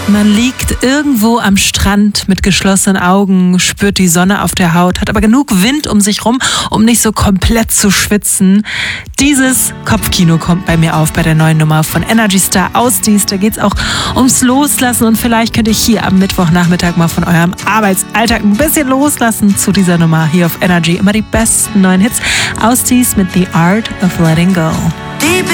Man liegt irgendwo am Strand mit geschlossenen Augen, spürt die Sonne auf der Haut, hat aber genug Wind um sich rum, um nicht so komplett zu schwitzen. Dieses Kopfkino kommt bei mir auf bei der neuen Nummer von Energy Star Ausdies. Da geht es auch ums Loslassen und vielleicht könnt ihr hier am Mittwochnachmittag mal von eurem Arbeitsalltag ein bisschen loslassen zu dieser Nummer hier auf Energy. Immer die besten neuen Hits. Ausdies mit The Art of Letting Go.